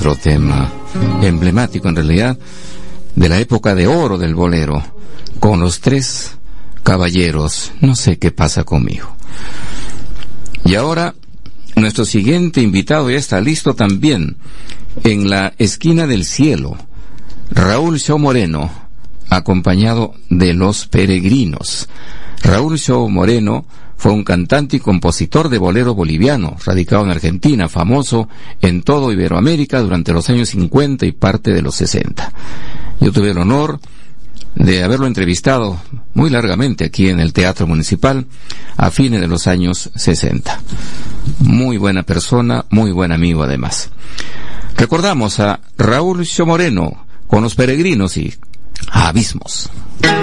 otro tema emblemático en realidad de la época de oro del bolero, con los tres caballeros, no sé qué pasa conmigo. Y ahora nuestro siguiente invitado ya está listo también, en la esquina del cielo, Raúl Shaw Moreno, acompañado de Los Peregrinos. Raúl Shaw Moreno fue un cantante y compositor de bolero boliviano, radicado en Argentina, famoso en todo Iberoamérica durante los años 50 y parte de los 60. Yo tuve el honor de haberlo entrevistado muy largamente aquí en el Teatro Municipal a fines de los años 60. Muy buena persona, muy buen amigo además. Recordamos a Raúl Shaw Moreno con Los Peregrinos y Abismos.